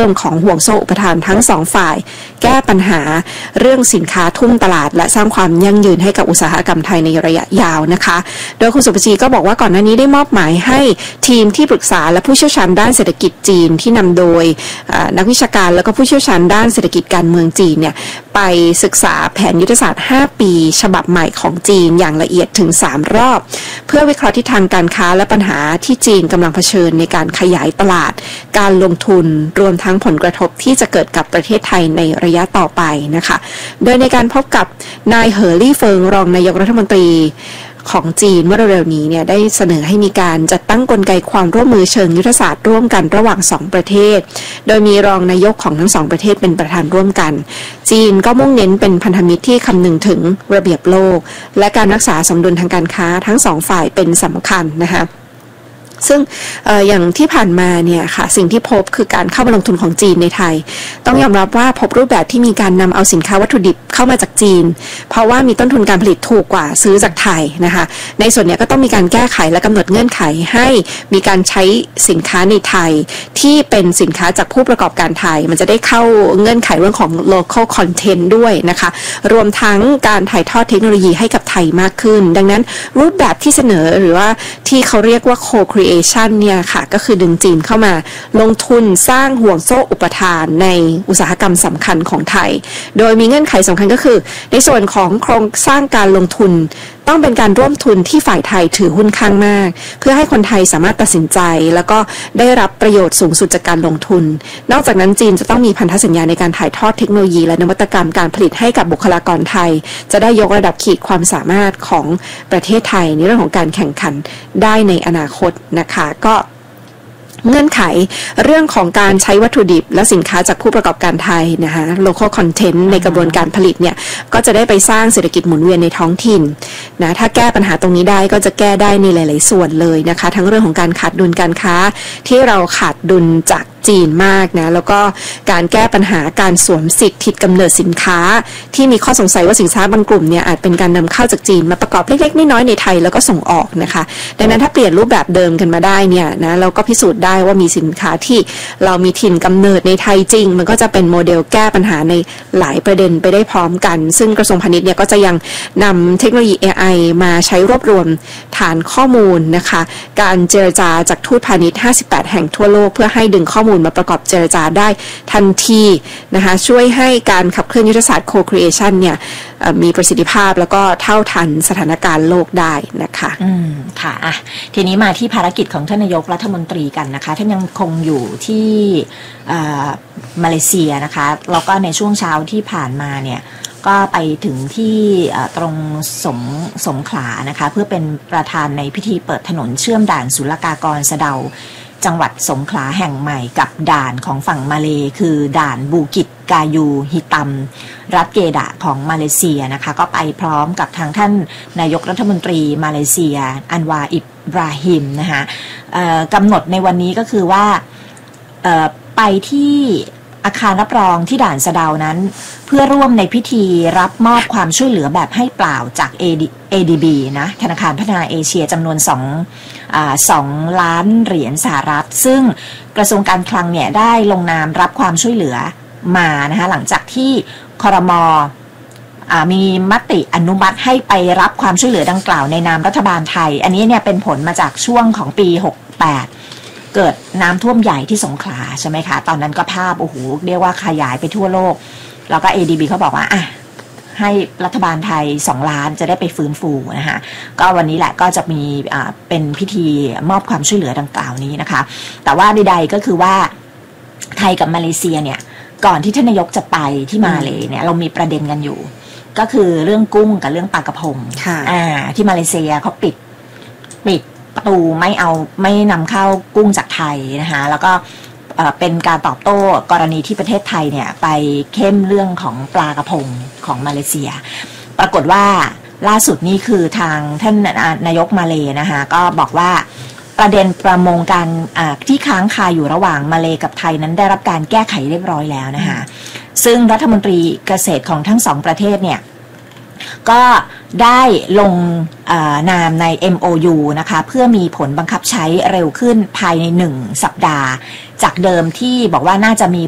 พิ่มของห่วงโซ่อุปทานทั้งสองฝ่ายแก้ปัญหาเรื่องสินค้าทุ่มตลาดและสร้างความยั่งยืนให้กับอุตสาหกรรมไทยในระยะยาวนะคะโดยคุณสุภจีก็บอกว่าก่อนหน้านี้ได้มอบหมายให้ทีมที่ปรึกษาและผู้เชี่ยวชาญด้านเศรษฐกิจจีนที่นำโดยนักวิชาการแล้วก็ผู้เชี่ยวชาญด้านเศรษฐกิจการเมืองจีนเนี่ยไปศึกษาแผนยุทธศาสตร์5ปีฉบับใหม่ของจีนอย่างละเอียดถึง3รอบเพื่อวิเคราะห์ทิศทางการค้าและปัญหาที่จีนกำลังเผชิญในการขยายตลาดการลงทุนรวมทั้งผลกระทบที่จะเกิดกับประเทศไทยในระยะต่อไปนะคะโดยในการพบกับนายเหอลี่เฟิงรองนายกรัฐมนตรีของจีนเมื่อเร็วๆนี้เนี่ยได้เสนอให้มีการจัดตั้งกลไกความร่วมมือเชิงยุทธศาสตร์ร่วมกันระหว่าง2ประเทศโดยมีรองนายกของทั้ง2ประเทศเป็นประธานร่วมกันจีนก็มุ่งเน้นเป็นพันธมิตรที่คำนึงถึงระเบียบโลกและการรักษาสมดุลทางการค้าทั้ง2ฝ่ายเป็นสำคัญนะคะซึ่งอย่างที่ผ่านมาเนี่ยค่ะสิ่งที่พบคือการเข้ามาลงทุนของจีนในไทยต้องยอมรับว่าพบรูปแบบที่มีการนำเอาสินค้าวัตถุดิบเข้ามาจากจีนเพราะว่ามีต้นทุนการผลิตถูกกว่าซื้อจากไทยนะคะในส่วนนี้ก็ต้องมีการแก้ไขและกำหนดเงื่อนไขให้มีการใช้สินค้าในไทยที่เป็นสินค้าจากผู้ประกอบการไทยมันจะได้เข้าเงื่อนไขเรื่องของ local content ด้วยนะคะรวมทั้งการถ่ายทอดเทคโนโลยีให้กับไทยมากขึ้นดังนั้นรูปแบบที่เสนอหรือว่าที่เขาเรียกว่า co-creation เนี่ยค่ะก็คือดึงจีนเข้ามาลงทุนสร้างห่วงโซ่อุปทานในอุตสาหกรรมสำคัญของไทยโดยมีเงื่อนไขสำคัญก็คือในส่วนของโครงสร้างการลงทุนต้องเป็นการร่วมทุนที่ฝ่ายไทยถือหุ้นข้างมากเพื่อให้คนไทยสามารถตัดสินใจแล้วก็ได้รับประโยชน์สูงสุดจากการลงทุนนอกจากนั้นจีนจะต้องมีพันธสัญญาในการถ่ายทอดเทคโนโลยีและนวัตกรรมการผลิตให้กับบุคลากรไทยจะได้ยกระดับขีดความสามารถของประเทศไทยในเรื่องของการแข่งขันได้ในอนาคตนะคะก็เงื่อนไขเรื่องของการใช้วัตถุดิบและสินค้าจากผู้ประกอบการไทยนะคะ local content ในกระบวนการผลิตเนี่ยก็จะได้ไปสร้างเศรษฐกิจหมุนเวียนในท้องถิ่นนะถ้าแก้ปัญหาตรงนี้ได้ก็จะแก้ได้ในหลายๆส่วนเลยนะคะทั้งเรื่องของการขาดดุลการค้าที่เราขาดดุลจากจีนมากนะแล้วก็การแก้ปัญหาการสวมสิทธิ์กำเนิดสินค้าที่มีข้อสงสัยว่าสินค้าบางกลุ่มเนี่ยอาจเป็นการนำเข้าจากจีนมาประกอบเล็กๆน้อยๆในไทยแล้วก็ส่งออกนะคะดังนั้นถ้าเปลี่ยนรูปแบบเดิมกันมาได้เนี่ยนะเราก็พิสูจน์ได้ว่ามีสินค้าที่เรามีถิ่นกำเนิดในไทยจริงมันก็จะเป็นโมเดลแก้ปัญหาในหลายประเด็นไปได้พร้อมกันซึ่งกระทรวงพาณิชย์เนี่ยก็จะยังนำเทคโนโลยี AI มาใช้รวบรวมฐานข้อมูลนะคะการเจรจาจากทูตพาณิชย์58แห่งทั่วโลกเพื่อให้ดึงข้อมูลมาประกอบเจรจาได้ทันทีนะคะช่วยให้การขับเคลื่อนยุทธศาสตร์ co-creation เนี่ยมีประสิทธิภาพแล้วก็เท่าทันสถานการณ์โลกได้นะคะค่ะทีนี้มาที่ภารกิจของท่านนายกรัฐมนตรีกันนะคะท่านยังคงอยู่ที่มาเลเซียนะคะแล้วก็ในช่วงเช้าที่ผ่านมาเนี่ยก็ไปถึงที่ตรงสงขลานะคะเพื่อเป็นประธานในพิธีเปิดถนนเชื่อมด่านศุลกากรสะเดาจังหวัดสงขลาแห่งใหม่กับด่านของฝั่งมาเลคือด่านบูกิตกายูฮิตัมรัฐเกดะของมาเลเซียนะคะก็ไปพร้อมกับทางท่านนายกรัฐมนตรีมาเลเซียอันวาอิบราฮิมนะคะกำหนดในวันนี้ก็คือว่าไปที่อาคารรับรองที่ด่านสะเดานั้นเพื่อร่วมในพิธีรับมอบความช่วยเหลือแบบให้เปล่าจาก ADB นะธนาคารพัฒนาเอเชียจำนวน2 ล้านเหรียญสหรัฐซึ่งกระทรวงการคลังเนี่ยได้ลงนามรับความช่วยเหลือมานะคะหลังจากที่ครม.มีมติอนุมัติให้ไปรับความช่วยเหลือดังกล่าวในนามรัฐบาลไทยอันนี้เนี่ยเป็นผลมาจากช่วงของปี68เกิดน้ำท่วมใหญ่ที่สงขลาใช่ไหมคะตอนนั้นก็ภาพโอ้โหเรียกว่าขยายไปทั่วโลกแล้วก็ ADB เขาบอกว่าให้รัฐบาลไทย2 ล้านจะได้ไปฟื้นฟูนะคะก็วันนี้แหละก็จะมีเป็นพิธีมอบความช่วยเหลือดังกล่าวนี้นะคะแต่ว่าใดๆก็คือว่าไทยกับมาเลเซียเนี่ยก่อนที่ท่านนายกจะไปที่มาเลเนี่ยเรามีประเด็นกันอยู่ก็คือเรื่องกุ้งกับเรื่องปลากระพงที่มาเลเซียเขาปิดประตูไม่นำเข้ากุ้งจากไทยนะคะแล้วก็เป็นการตอบโต้กรณีที่ประเทศไทยเนี่ยไปเข้มเรื่องของปลากระพงของมาเลเซียปรากฏว่าล่าสุดนี้คือทางท่านนายกมาเลนะคะก็บอกว่าประเด็นประมงการที่ค้างคาอยู่ระหว่างมาเลกับไทยนั้นได้รับการแก้ไขเรียบร้อยแล้วนะคะซึ่งรัฐมนตรีเกษตรของทั้ง2ประเทศเนี่ยก็ได้ลงนามใน MOU นะคะเพื่อมีผลบังคับใช้เร็วขึ้นภายใน1 สัปดาห์จากเดิมที่บอกว่าน่าจะมี